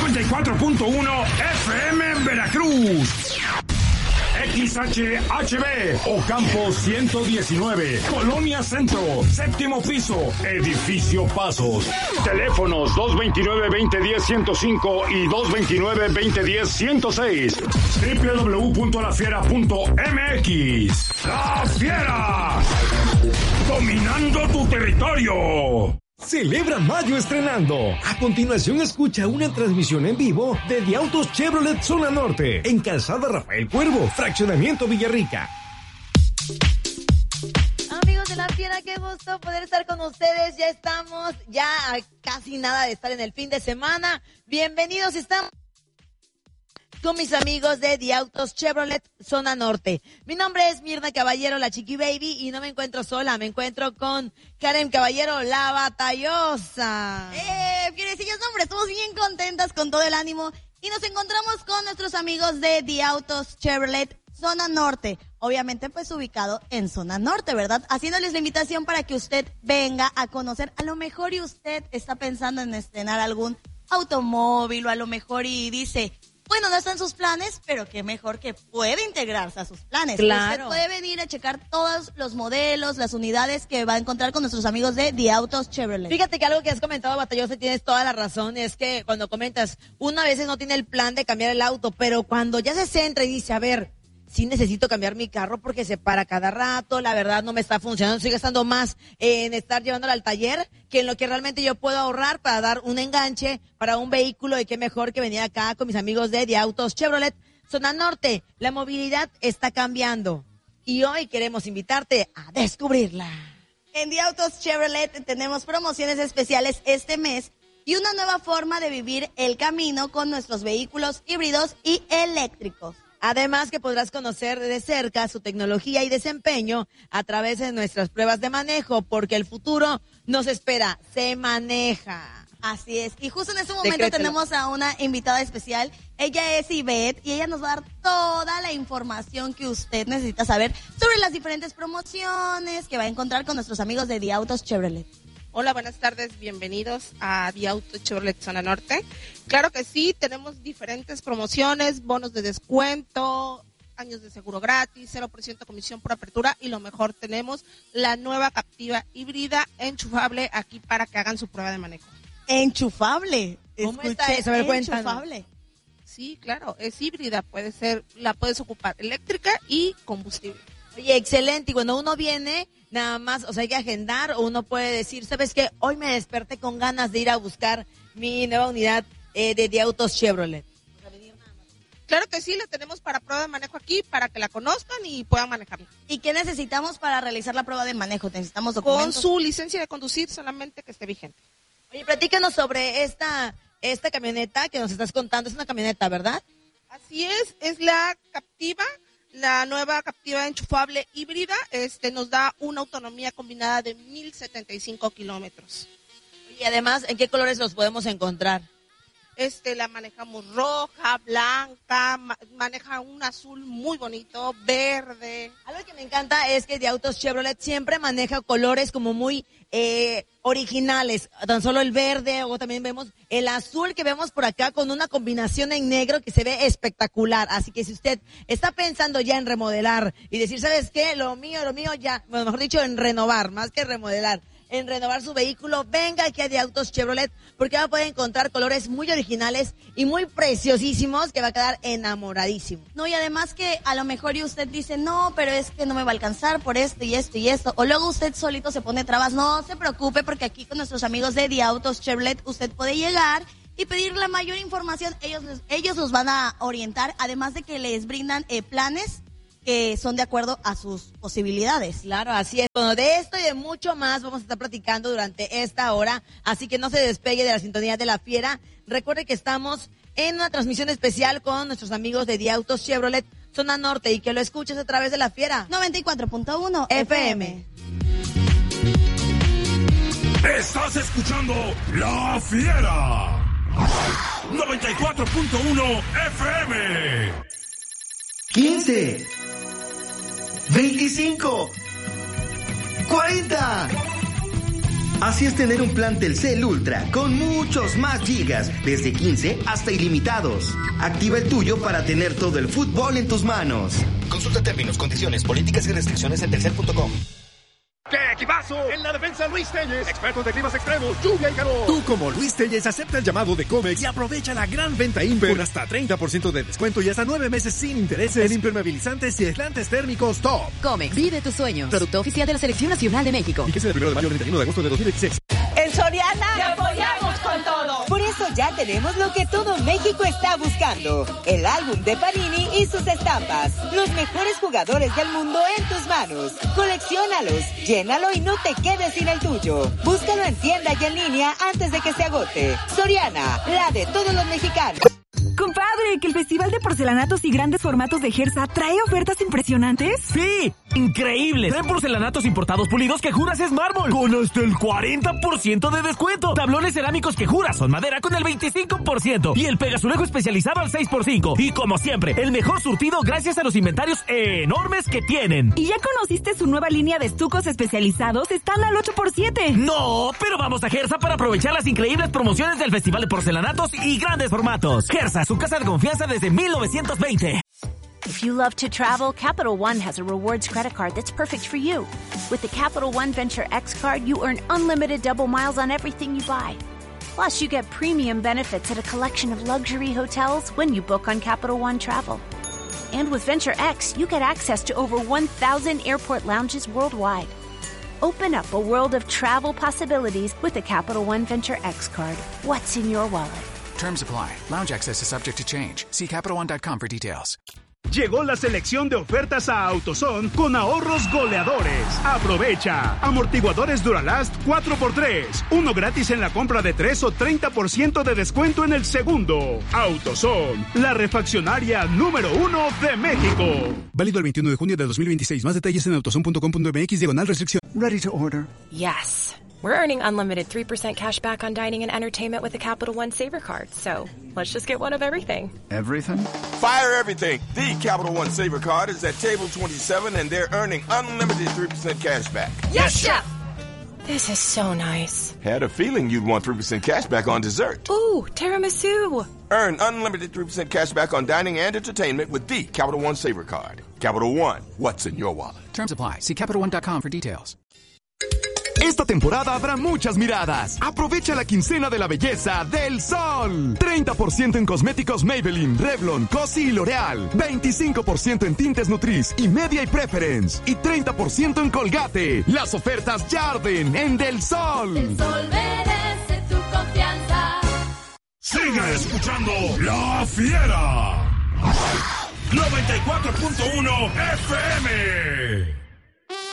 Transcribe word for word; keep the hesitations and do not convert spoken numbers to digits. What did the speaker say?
noventa y cuatro punto uno F M en Veracruz. X H H B, Ocampo ciento diecinueve, Colonia Centro, séptimo piso, Edificio Pasos. Teléfonos dos veintinueve, veinte diez, ciento cinco y dos veintinueve, veinte diez, ciento seis. doble u doble u doble u punto la fiera punto m x. ¡La Fiera! Dominando tu territorio. Celebra Mayo estrenando. A continuación escucha una transmisión en vivo de The Autos Chevrolet Zona Norte en Calzada Rafael Cuervo, Fraccionamiento Villarrica. Amigos de La Fiera, qué gusto poder estar con ustedes. Ya estamos, ya a casi nada de estar en el fin de semana. Bienvenidos, estamos con mis amigos de The Autos Chevrolet Zona Norte. Mi nombre es Mirna Caballero, la Chiqui Baby, y no me encuentro sola, me encuentro con Karen Caballero, la batallosa. Eh, fierecillas, hombre, estamos bien contentas con todo el ánimo y nos encontramos con nuestros amigos de The Autos Chevrolet Zona Norte. Obviamente, pues ubicado en Zona Norte, ¿verdad? Haciéndoles la invitación para que usted venga a conocer. A lo mejor y usted está pensando en estrenar algún automóvil o a lo mejor y dice... Bueno, no están sus planes, pero qué mejor que puede integrarse a sus planes. Claro. Usted puede venir a checar todos los modelos, las unidades que va a encontrar con nuestros amigos de The Autos Chevrolet. Fíjate que algo que has comentado, batallosa, tienes toda la razón, es que cuando comentas, uno a veces no tiene el plan de cambiar el auto, pero cuando ya se centra y dice, a ver, sí necesito cambiar mi carro porque se para cada rato, la verdad no me está funcionando, estoy gastando más en estar llevándolo al taller que en lo que realmente yo puedo ahorrar para dar un enganche para un vehículo, y qué mejor que venir acá con mis amigos de The Autos Chevrolet Zona Norte. La movilidad está cambiando y hoy queremos invitarte a descubrirla. En The Autos Chevrolet tenemos promociones especiales este mes y una nueva forma de vivir el camino con nuestros vehículos híbridos y eléctricos. Además que podrás conocer de cerca su tecnología y desempeño a través de nuestras pruebas de manejo, porque el futuro nos espera, se maneja. Así es, y justo en este momento Decrételo. tenemos a una invitada especial. Ella es Ivette y ella nos va a dar toda la información que usted necesita saber sobre las diferentes promociones que va a encontrar con nuestros amigos de The Autos Chevrolet. Hola, buenas tardes, bienvenidos a The Autos Chevrolet Zona Norte. Claro que sí, tenemos diferentes promociones, bonos de descuento, años de seguro gratis, cero por ciento comisión por apertura y lo mejor, tenemos la nueva Captiva híbrida enchufable aquí para que hagan su prueba de manejo. Enchufable. ¿Cómo Escuché, está eso? A ver, cuéntanos. enchufable. Sí, claro, es híbrida, puede ser, la puedes ocupar eléctrica y combustible. Oye, excelente, y cuando uno viene, nada más, o sea, hay que agendar, o uno puede decir, ¿sabes qué? Hoy me desperté con ganas de ir a buscar mi nueva unidad eh, de The Autos Chevrolet. Claro que sí, la tenemos para prueba de manejo aquí, para que la conozcan y puedan manejarla. ¿Y qué necesitamos para realizar la prueba de manejo? ¿Necesitamos Con documentos? su licencia de conducir, solamente que esté vigente. Oye, platícanos sobre esta, esta camioneta que nos estás contando, es una camioneta, ¿verdad? Así es, es la Captiva, la nueva Captiva enchufable híbrida, este nos da una autonomía combinada de mil setenta y cinco kilómetros. Y además, ¿en qué colores los podemos encontrar? Este, la manejamos roja, blanca, ma- maneja un azul muy bonito, verde. Algo que me encanta es que The Autos Chevrolet siempre maneja colores como muy eh, originales, tan solo el verde, o también vemos el azul que vemos por acá con una combinación en negro que se ve espectacular. Así que si usted está pensando ya en remodelar y decir, ¿sabes qué? Lo mío, lo mío ya, bueno, mejor dicho, en renovar, más que remodelar, en renovar su vehículo, venga aquí a The Autos Chevrolet, porque va a poder encontrar colores muy originales y muy preciosísimos que va a quedar enamoradísimo. No, y además que a lo mejor y usted dice, no, pero es que no me va a alcanzar por esto y esto y esto. O luego usted solito se pone trabas. No se preocupe, porque aquí con nuestros amigos de The Autos Chevrolet usted puede llegar y pedir la mayor información. Ellos, ellos los van a orientar, además de que les brindan eh, planes que son de acuerdo a sus posibilidades. Claro, así es. Bueno, de esto y de mucho más vamos a estar platicando durante esta hora, así que no se despegue de la sintonía de La Fiera. Recuerde que estamos en una transmisión especial con nuestros amigos de The Autos Chevrolet Zona Norte, y que lo escuches a través de La Fiera noventa y cuatro punto uno F M. Estás escuchando La Fiera. noventa y cuatro punto uno F M. quince, veinticinco, cuarenta, Así es tener un plan Telcel Ultra con muchos más gigas, desde quince hasta ilimitados. Activa el tuyo para tener todo el fútbol en tus manos. Consulta términos, condiciones, políticas y restricciones en telcel punto com. ¡Qué equipazo! En la defensa Luis Telles, expertos de climas extremos, lluvia y calor. Tú como Luis Telles acepta el llamado de Comex y aprovecha la gran venta Imper con hasta treinta por ciento de descuento y hasta nueve meses sin intereses en impermeabilizantes y aislantes térmicos top. Comex, vive tus sueños. Producto oficial de la Selección Nacional de México. Y que sea del primero de mayo al treinta y uno de agosto de dos mil dieciséis. En Soriana te apoyamos con todo. Por eso ya tenemos lo que todo México está buscando. El álbum de Panini y sus estampas. Los mejores jugadores del mundo en tus manos. Colecciónalos, llénalo y no te quedes sin el tuyo. Búscalo en tienda y en línea antes de que se agote. Soriana, la de todos los mexicanos. Compadre, que el Festival de Porcelanatos y Grandes Formatos de Gersa trae ofertas impresionantes. ¡Sí! ¡Increíbles! Trae porcelanatos importados pulidos que juras es mármol, con hasta el cuarenta por ciento de descuento. Tablones cerámicos que juras son madera con el veinticinco por ciento. Y el pegazulejo especializado al seis por cinco. Y como siempre, el mejor surtido gracias a los inventarios enormes que tienen. ¿Y ya conociste su nueva línea de estucos especializados? Están al ocho por siete. ¡No! Pero vamos a Gersa para aprovechar las increíbles promociones del Festival de Porcelanatos y Grandes Formatos. Gersa, su casa de confianza desde mil novecientos veinte. If you love to travel, Capital One has a rewards credit card that's perfect for you. With the Capital One Venture X card, you earn unlimited double miles on everything you buy. Plus, you get premium benefits at a collection of luxury hotels when you book on Capital One Travel. And with Venture X, you get access to over one thousand airport lounges worldwide. Open up a world of travel possibilities with the Capital One Venture X card. What's in your wallet? Terms apply. Lounge access is subject to change. See Capital One dot com for details. Llegó la selección de ofertas a AutoZone con ahorros goleadores. Aprovecha. Amortiguadores Duralast cuatro por tres. Uno gratis en la compra de tres o treinta por ciento de descuento en el segundo. AutoZone, la refaccionaria número uno de México. Válido el veintiuno de junio de dos mil veintiséis. Más detalles en autozone punto com punto m x diagonal restricción. Ready to order. Yes. We're earning unlimited three percent cash back on dining and entertainment with the Capital One Saver Card. So let's just get one of everything. Everything? Fire everything. The Capital One Saver Card is at table twenty-seven and they're earning unlimited three percent cash back. Yes, Chef! This is so nice. Had a feeling you'd want three percent cash back on dessert. Ooh, tiramisu. Earn unlimited three percent cash back on dining and entertainment with the Capital One Saver Card. Capital One, what's in your wallet? Terms apply. See Capital One dot com for details. Esta temporada habrá muchas miradas. Aprovecha la quincena de la belleza del Sol. treinta por ciento en cosméticos Maybelline, Revlon, Cosy y L'Oreal. veinticinco por ciento en tintes Nutrice y Media y Preference. Y treinta por ciento en Colgate. Las ofertas ya arden en Del Sol. El Sol merece tu confianza. Sigue escuchando La Fiera. noventa y cuatro punto uno F M.